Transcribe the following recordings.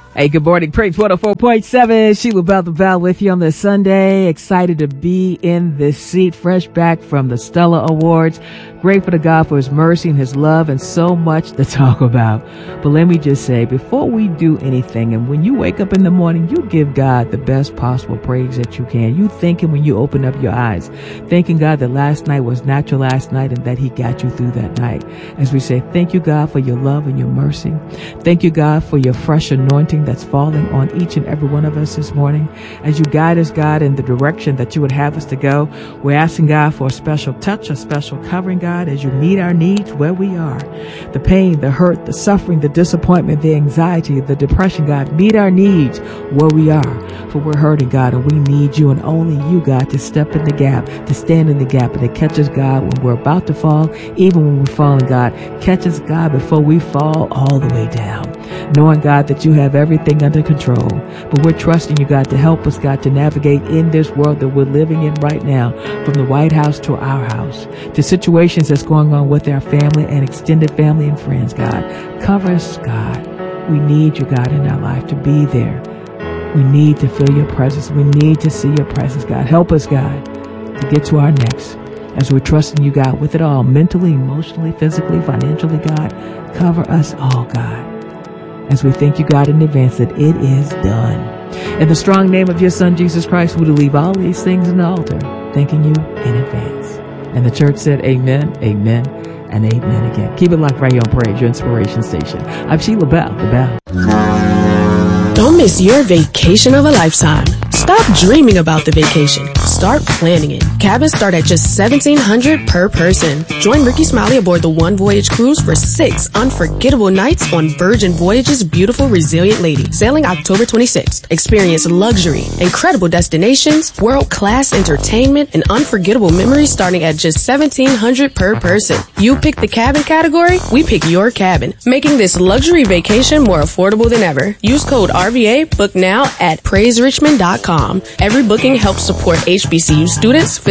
Hey, good morning. Praise 104.7. Sheila Bell the Bell with you on this Sunday. Excited to be in this seat, fresh back from the Stella Awards. Grateful to God for his mercy and his love and so much to talk about. But let me just say, before we do anything, and when you wake up in the morning, you give God the best possible praise that you can. You thinking when you open up your eyes, thanking God that last night was not your last night and that he got you through that night. As we say, thank you, God, for your love and your mercy. Thank you, God, for your fresh anointing that's falling on each and every one of us this morning. As you guide us, God, in the direction that you would have us to go, we're asking God for a special touch, a special covering, God, as you meet our needs where we are. The pain, the hurt, the suffering, the disappointment, the anxiety, the depression, God, meet our needs where we are. For we're hurting, God, and we need you and only you, God, to step in the gap, to stand in the gap, and to catch us, God, when we're about to fall, even when we're falling, God. Catch us, God, before we fall all the way down. Knowing, God, that you have everything under control. But we're trusting you, God, to help us, God, to navigate in this world that we're living in right now, from the White House to our house, to situations that's going on with our family and extended family and friends, God. Cover us, God. We need you, God, in our life to be there. We need to feel your presence. We need to see your presence, God. Help us, God, to get to our next. As we're trusting you, God, with it all, mentally, emotionally, physically, financially, God, cover us all, God. As we thank you, God, in advance that it is done. In the strong name of your Son, Jesus Christ, we leave all these things in the altar, thanking you in advance. And the church said, amen, amen, and amen again. Keep it locked right here on Praise, your inspiration station. I'm Sheila Bell, the Bell. Don't miss your vacation of a lifetime. Stop dreaming about the vacation. Start planning it. Cabins start at just $1,700 per person. Join Ricky Smiley aboard the One Voyage cruise for 6 unforgettable nights on Virgin Voyage's beautiful Resilient Lady, sailing October 26th. Experience luxury, incredible destinations, world-class entertainment, and unforgettable memories starting at just $1,700 per person. You pick the cabin category, we pick your cabin, making this luxury vacation more affordable than ever. Use code RVA, book now at PraiseRichmond.com. Every booking helps support HBCU students.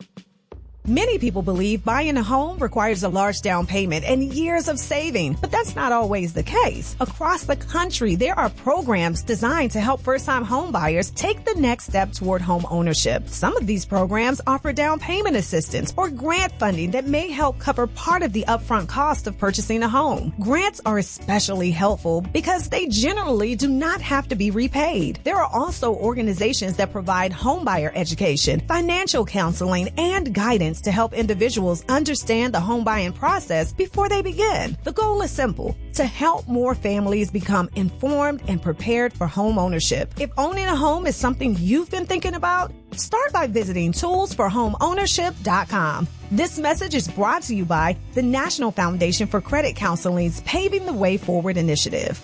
Many people believe buying a home requires a large down payment and years of saving, but that's not always the case. Across the country, there are programs designed to help first-time home buyers take the next step toward home ownership. Some of these programs offer down payment assistance or grant funding that may help cover part of the upfront cost of purchasing a home. Grants are especially helpful because they generally do not have to be repaid. There are also organizations that provide homebuyer education, financial counseling, and guidance to help individuals understand the home buying process before they begin. The goal is simple: to help more families become informed and prepared for home ownership. If owning a home is something you've been thinking about, start by visiting toolsforhomeownership.com. This message is brought to you by the National Foundation for Credit Counseling's Paving the Way Forward initiative.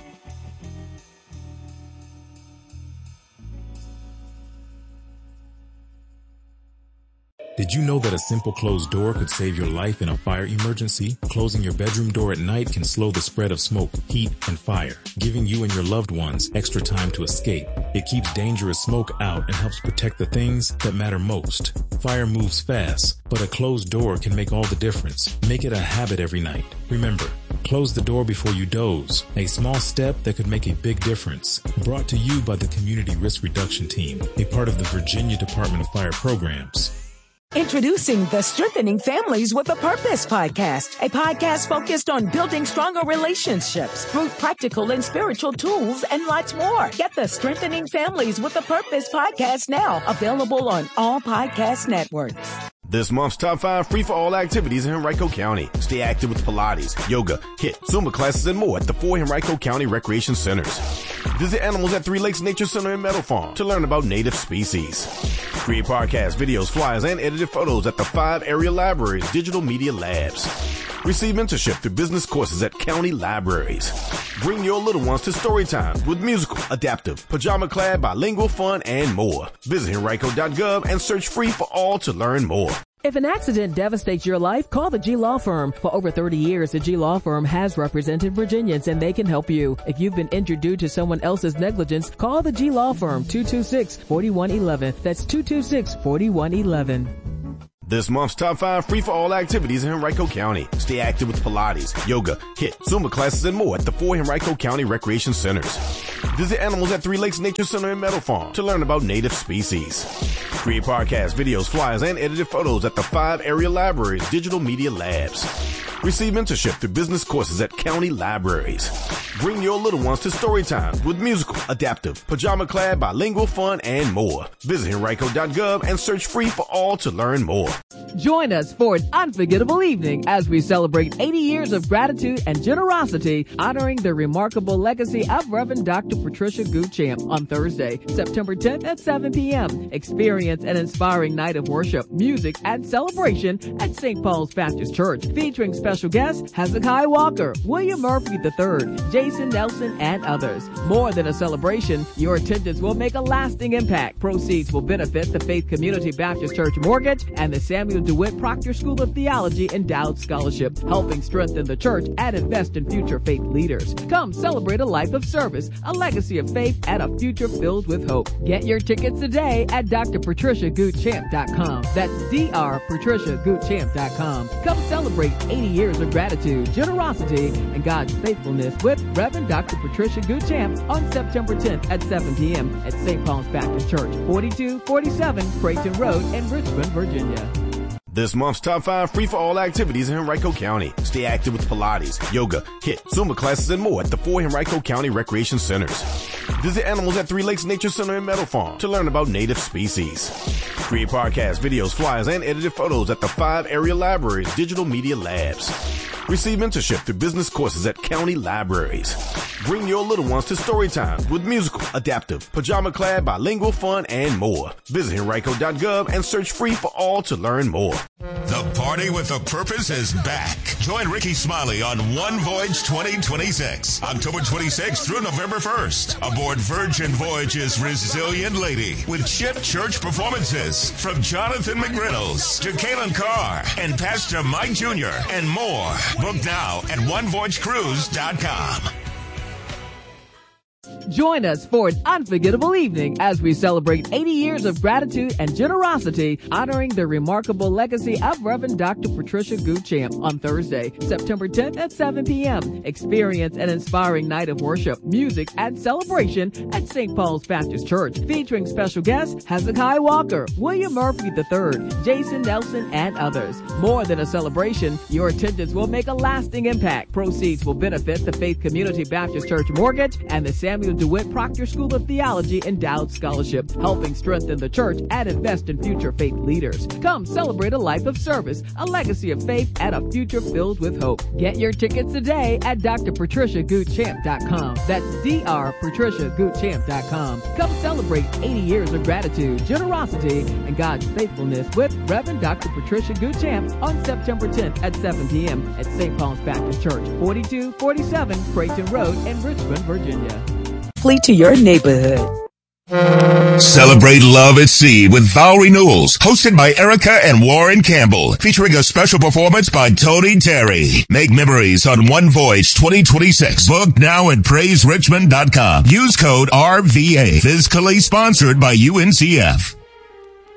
Did you know that a simple closed door could save your life in a fire emergency? Closing your bedroom door at night can slow the spread of smoke, heat, and fire, giving you and your loved ones extra time to escape. It keeps dangerous smoke out and helps protect the things that matter most. Fire moves fast, but a closed door can make all the difference. Make it a habit every night. Remember, close the door before you doze. A small step that could make a big difference. Brought to you by the Community Risk Reduction Team, a part of the Virginia Department of Fire Programs. Introducing the Strengthening Families with a Purpose podcast, a podcast focused on building stronger relationships through practical and spiritual tools and lots more. Get the Strengthening Families with a Purpose podcast now, available on all podcast networks. This month's top 5 free-for-all activities in Henrico County. Stay active with Pilates, yoga, HIIT, Zumba classes, and more at the 4 Henrico County Recreation Centers. Visit animals at 3 Lakes Nature Center in Meadow Farm to learn about native species. Create podcasts, videos, flyers, and edited photos at the 5 area libraries' digital media labs. Receive mentorship through business courses at county libraries. Bring your little ones to story times with musical, adaptive, pajama clad, bilingual fun, and more. Visit henrico.gov and search free for all to learn more. If an accident devastates your life, call the G Law Firm. For over 30 years, the G Law Firm has represented Virginians, and they can help you. If you've been injured due to someone else's negligence, call the G Law Firm, 226-4111. That's 226-4111. This month's top 5 free-for-all activities in Henrico County. Stay active with Pilates, yoga, HIIT, Zumba classes, and more at the 4 Henrico County Recreation Centers. Visit Animals at Three Lakes Nature Center in Meadow Farm to learn about native species. Create podcasts, videos, flyers, and edited photos at the 5 area libraries' digital media labs. Receive mentorship through business courses at county libraries. Bring your little ones to story times with musical, adaptive, pajama-clad, bilingual fun, and more. Visit henrico.gov and search free for all to learn more. Join us for an unforgettable evening as we celebrate 80 years of gratitude and generosity, honoring the remarkable legacy of Reverend Dr. Patricia Guchamp on Thursday, September 10th at 7 p.m. Experience an inspiring night of worship, music, and celebration at St. Paul's Baptist Church, featuring special guests Hezekiah Walker, William Murphy III, Jason Nelson, and others. More than a celebration, your attendance will make a lasting impact. Proceeds will benefit the Faith Community Baptist Church Mortgage and the Samuel DeWitt Proctor School of Theology Endowed Scholarship, helping strengthen the church and invest in future faith leaders. Come celebrate a life of service, a legacy of faith, and a future filled with hope. Get your tickets today at drpatriciaguchamp.com. That's drpatriciaguchamp.com. Come celebrate 80 years of gratitude, generosity, and God's faithfulness with Reverend Dr. Patricia Guchamp on September 10th at 7 p.m. at St. Paul's Baptist Church, 4247 Creighton Road in Richmond, Virginia. This month's top 5 free-for-all activities in Henrico County. Stay active with Pilates, yoga, HIIT, Zumba classes, and more at the 4 Henrico County Recreation Centers. Visit Animals at Three Lakes Nature Center in Meadow Farm to learn about native species. Create podcasts, videos, flyers, and edited photos at the 5 area libraries' digital media labs. Receive mentorship through business courses at county libraries. Bring your little ones to story times with musical, adaptive, pajama-clad, bilingual fun, and more. Visit henrico.gov and search free for all to learn more. The Party with a Purpose is back. Join Ricky Smiley on One Voyage 2026, October 26th through November 1st, aboard Virgin Voyage's Resilient Lady with Chip Church performances from Jonathan McReynolds to Kaylin Carr and Pastor Mike Jr. and more. Book now at onevoyagecruise.com. Join us for an unforgettable evening as we celebrate 80 years of gratitude and generosity, honoring the remarkable legacy of Reverend Dr. Patricia Guchamp on Thursday, September 10th at 7 p.m. Experience an inspiring night of worship, music, and celebration at St. Paul's Baptist Church, featuring special guests Hezekiah Walker, William Murphy III, Jason Nelson, and others. More than a celebration, your attendance will make a lasting impact. Proceeds will benefit the Faith Community Baptist Church Mortgage and the Samuel DeWitt Proctor School of Theology Endowed Scholarship, helping strengthen the church and invest in future faith leaders. Come celebrate a life of service, a legacy of faith, and a future filled with hope. Get your tickets today at drpatriciaguchamp.com. That's drpatriciaguchamp.com. Come celebrate 80 years of gratitude, generosity, and God's faithfulness with Reverend Dr. Patricia Guchamp on September 10th at 7 p.m. at St. Paul's Baptist Church, 4247 Creighton Road in Richmond, Virginia. To your neighborhood. Celebrate Love at Sea with Vow Renewals, hosted by Erica and Warren Campbell, featuring a special performance by Tony Terry. Make memories on One Voyage 2026. Book now at praiserichmond.com. Use code RVA. Fiscally sponsored by UNCF.